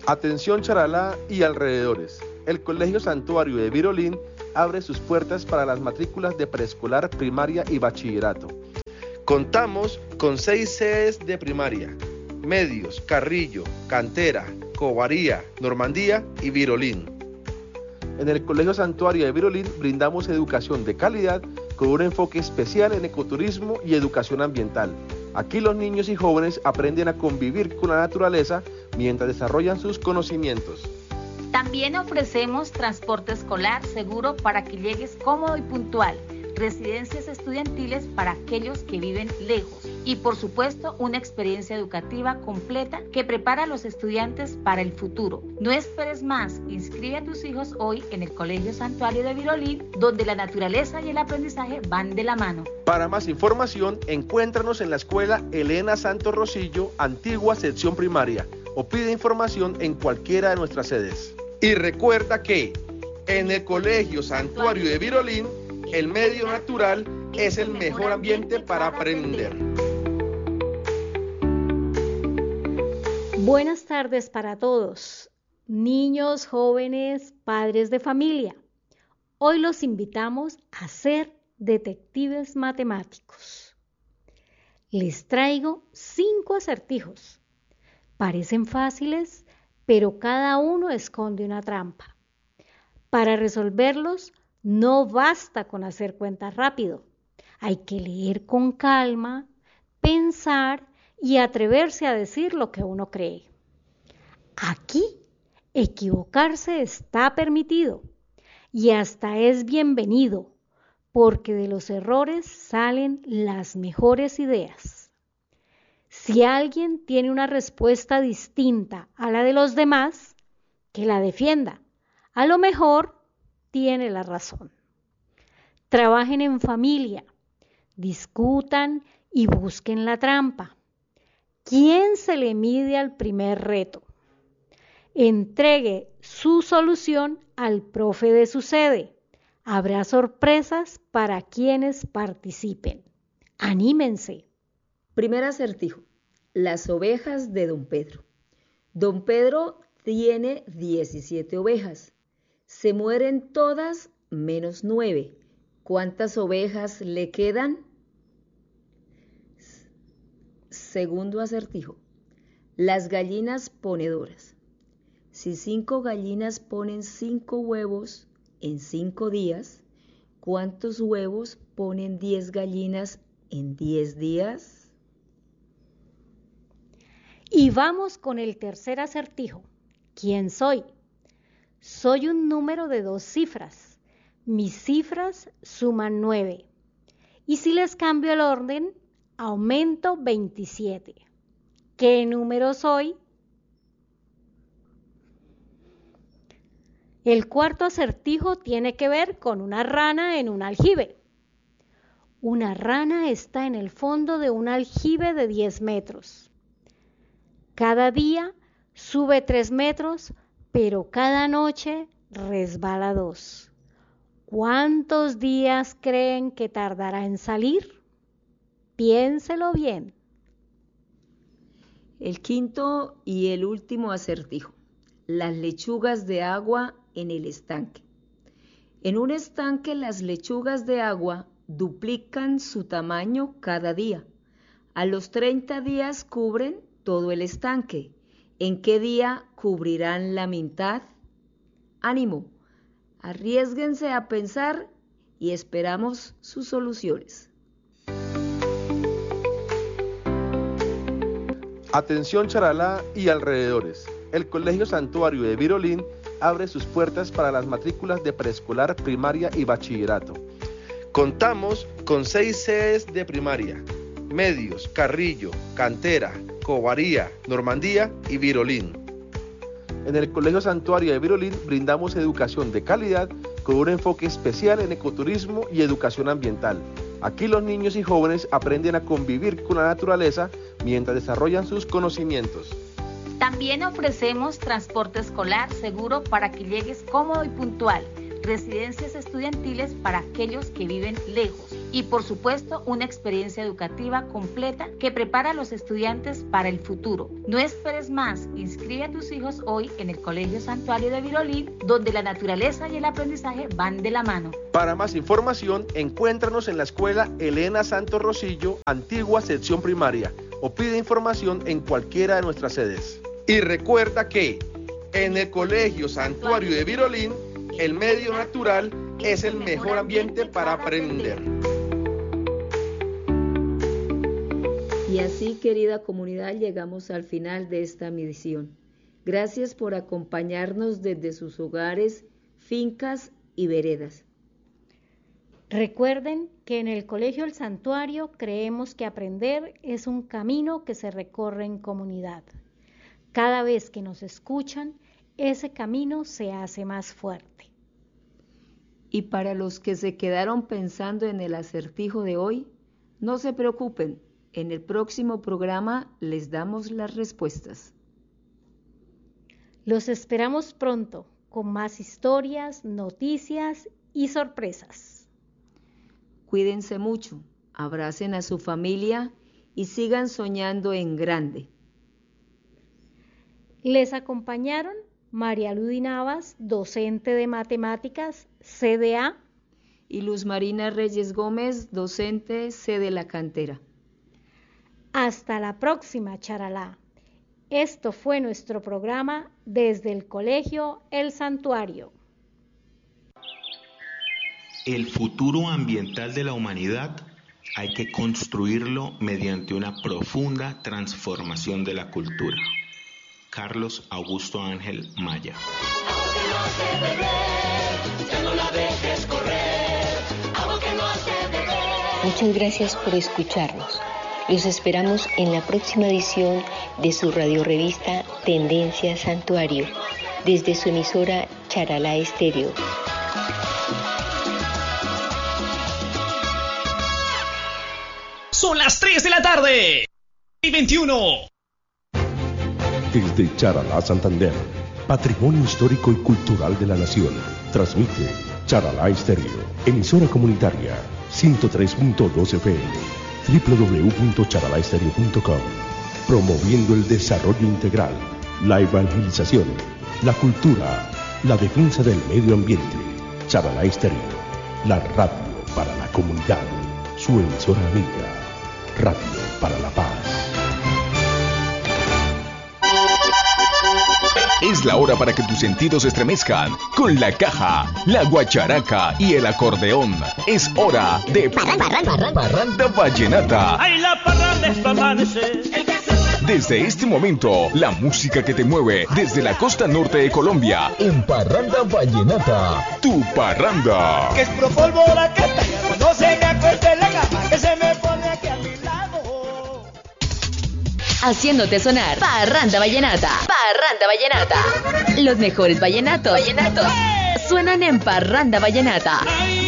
Atención Charalá y alrededores. El Colegio Santuario de Virolín abre sus puertas para las matrículas de preescolar, primaria y bachillerato. Contamos con 6 sedes de primaria: Medios, Carrillo, Cantera, Covaría, Normandía y Virolín. En el Colegio Santuario de Virolín brindamos educación de calidad con un enfoque especial en ecoturismo y educación ambiental. Aquí los niños y jóvenes aprenden a convivir con la naturaleza mientras desarrollan sus conocimientos. También ofrecemos transporte escolar seguro para que llegues cómodo y puntual, residencias estudiantiles para aquellos que viven lejos y, por supuesto, una experiencia educativa completa que prepara a los estudiantes para el futuro. No esperes más, inscribe a tus hijos hoy en el Colegio Santuario de Virolín, donde la naturaleza y el aprendizaje van de la mano. Para más información, encuéntranos en la Escuela Elena Santos Rosillo, antigua sección primaria, o pide información en cualquiera de nuestras sedes. Y recuerda que en el Colegio Santuario de Virolín, el medio natural es el mejor ambiente para aprender. Buenas tardes para todos, niños, jóvenes, padres de familia. Hoy los invitamos a ser detectives matemáticos. Les traigo 5 acertijos. Parecen fáciles, pero cada uno esconde una trampa. Para resolverlos, no basta con hacer cuentas rápido. Hay que leer con calma, pensar y atreverse a decir lo que uno cree. Aquí, equivocarse está permitido y hasta es bienvenido, porque de los errores salen las mejores ideas. Si alguien tiene una respuesta distinta a la de los demás, que la defienda. A lo mejor tiene la razón. Trabajen en familia, discutan y busquen la trampa. ¿Quién se le mide al primer reto? Entregue su solución al profe de su sede. Habrá sorpresas para quienes participen. ¡Anímense! Primer acertijo. Las ovejas de Don Pedro. Don Pedro tiene 17 ovejas. Se mueren todas menos 9. ¿Cuántas ovejas le quedan? Segundo acertijo. Las gallinas ponedoras. Si 5 gallinas ponen 5 huevos en 5 días, ¿cuántos huevos ponen 10 gallinas en 10 días? Y vamos con el tercer acertijo. ¿Quién soy? Soy un número de 2 cifras. Mis cifras suman 9. Y si les cambio el orden, aumento 27. ¿Qué número soy? El cuarto acertijo tiene que ver con una rana en un aljibe. Una rana está en el fondo de un aljibe de 10 metros. Cada día sube 3 metros, pero cada noche resbala 2. ¿Cuántos días creen que tardará en salir? Piénselo bien. El quinto y el último acertijo. Las lechugas de agua en el estanque. En un estanque las lechugas de agua duplican su tamaño cada día. A los 30 días cubren todo el estanque. ¿En qué día cubrirán la mitad? Ánimo, arriésguense a pensar y esperamos sus soluciones. Atención Charalá y alrededores. El Colegio Santuario de Virolín abre sus puertas para las matrículas de preescolar, primaria y bachillerato. Contamos con 6 sedes de primaria: Medios, Carrillo, Cantera, Covaría, Normandía y Virolín. En el Colegio Santuario de Virolín brindamos educación de calidad con un enfoque especial en ecoturismo y educación ambiental. Aquí los niños y jóvenes aprenden a convivir con la naturaleza mientras desarrollan sus conocimientos. También ofrecemos transporte escolar seguro para que llegues cómodo y puntual, residencias estudiantiles para aquellos que viven lejos y por supuesto una experiencia educativa completa que prepara a los estudiantes para el futuro. No esperes más, inscribe a tus hijos hoy en el Colegio Santuario de Virolín, donde la naturaleza y el aprendizaje van de la mano. Para más información, encuéntranos en la escuela Elena Santos Rosillo, antigua sección primaria, o pide información en cualquiera de nuestras sedes. Y recuerda que en el Colegio Santuario de Virolín, el medio natural es el mejor ambiente para aprender. Y así, querida comunidad, llegamos al final de esta misión. Gracias por acompañarnos desde sus hogares, fincas y veredas. Recuerden que en el Colegio El Santuario creemos que aprender es un camino que se recorre en comunidad. Cada vez que nos escuchan, ese camino se hace más fuerte. Y para los que se quedaron pensando en el acertijo de hoy, no se preocupen, en el próximo programa les damos las respuestas. Los esperamos pronto con más historias, noticias y sorpresas. Cuídense mucho, abracen a su familia y sigan soñando en grande. Les acompañaron María Ludy Navas, docente de matemáticas, CDA, y Luz Marina Reyes Gómez, docente, sede La Cantera. Hasta la próxima, charalá. Esto fue nuestro programa desde el Colegio El Santuario. El futuro ambiental de la humanidad hay que construirlo mediante una profunda transformación de la cultura. Carlos Augusto Ángel Maya. Muchas gracias por escucharnos. Los esperamos en la próxima edición de su radiorevista Tendencia Santuario, desde su emisora Charalá Estéreo. Son las 3 de la tarde y 21. Desde Charalá, Santander, Patrimonio Histórico y Cultural de la Nación, transmite Charalá Estéreo, emisora comunitaria, 103.2 FM. www.charalaestereo.com, promoviendo el desarrollo integral, la evangelización, la cultura, la defensa del medio ambiente. Charalá Estéreo, la radio para la comunidad, su emisora amiga, Radio para la Paz. Es la hora para que tus sentidos se estremezcan con la caja, la guacharaca y el acordeón. Es hora de Parranda Vallenata. ¡Ay, la parranda es pa' amanecer! Desde este momento, la música que te mueve desde la costa norte de Colombia. En Parranda Vallenata, tu parranda. Que es pro polvo la cata, cuando se me acueste la cama, que se me pone aquí a mi lado. Haciéndote sonar Parranda Vallenata. Parranda Vallenata. Los mejores vallenatos suenan en Parranda Vallenata.